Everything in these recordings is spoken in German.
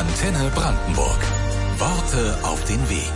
Antenne Brandenburg. Worte auf den Weg.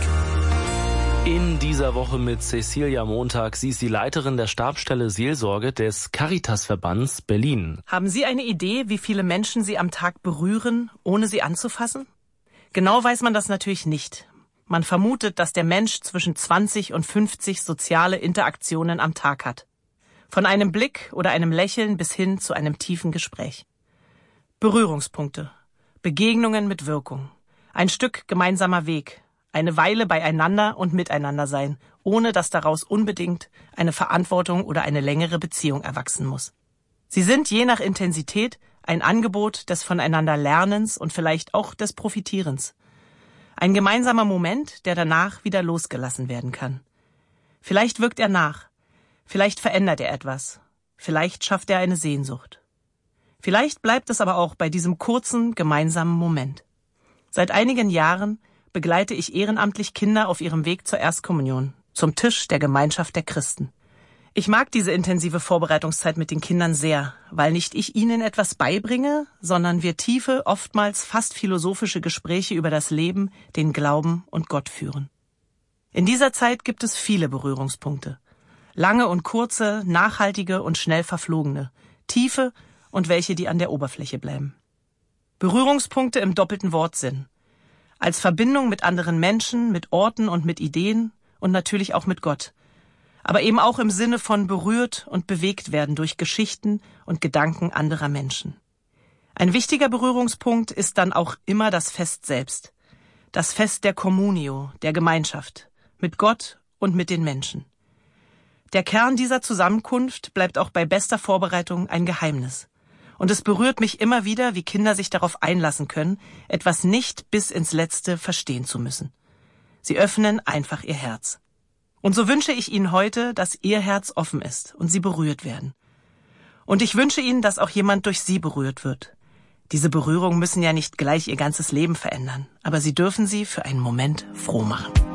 In dieser Woche mit Cecilia Montag. Sie ist die Leiterin der Stabsstelle Seelsorge des Caritasverbands Berlin. Haben Sie eine Idee, wie viele Menschen Sie am Tag berühren, ohne sie anzufassen? Genau weiß man das natürlich nicht. Man vermutet, dass der Mensch zwischen 20 und 50 soziale Interaktionen am Tag hat. Von einem Blick oder einem Lächeln bis hin zu einem tiefen Gespräch. Berührungspunkte, Begegnungen mit Wirkung, ein Stück gemeinsamer Weg, eine Weile beieinander und miteinander sein, ohne dass daraus unbedingt eine Verantwortung oder eine längere Beziehung erwachsen muss. Sie sind je nach Intensität ein Angebot des voneinander Lernens und vielleicht auch des Profitierens. Ein gemeinsamer Moment, der danach wieder losgelassen werden kann. Vielleicht wirkt er nach, vielleicht verändert er etwas, vielleicht schafft er eine Sehnsucht. Vielleicht bleibt es aber auch bei diesem kurzen, gemeinsamen Moment. Seit einigen Jahren begleite ich ehrenamtlich Kinder auf ihrem Weg zur Erstkommunion, zum Tisch der Gemeinschaft der Christen. Ich mag diese intensive Vorbereitungszeit mit den Kindern sehr, weil nicht ich ihnen etwas beibringe, sondern wir tiefe, oftmals fast philosophische Gespräche über das Leben, den Glauben und Gott führen. In dieser Zeit gibt es viele Berührungspunkte. Lange und kurze, nachhaltige und schnell verflogene, tiefe und welche, die an der Oberfläche bleiben. Berührungspunkte im doppelten Wortsinn. Als Verbindung mit anderen Menschen, mit Orten und mit Ideen und natürlich auch mit Gott. Aber eben auch im Sinne von berührt und bewegt werden durch Geschichten und Gedanken anderer Menschen. Ein wichtiger Berührungspunkt ist dann auch immer das Fest selbst. Das Fest der Communio, der Gemeinschaft, mit Gott und mit den Menschen. Der Kern dieser Zusammenkunft bleibt auch bei bester Vorbereitung ein Geheimnis. Und es berührt mich immer wieder, wie Kinder sich darauf einlassen können, etwas nicht bis ins Letzte verstehen zu müssen. Sie öffnen einfach ihr Herz. Und so wünsche ich Ihnen heute, dass Ihr Herz offen ist und Sie berührt werden. Und ich wünsche Ihnen, dass auch jemand durch Sie berührt wird. Diese Berührungen müssen ja nicht gleich Ihr ganzes Leben verändern, aber sie dürfen Sie für einen Moment froh machen.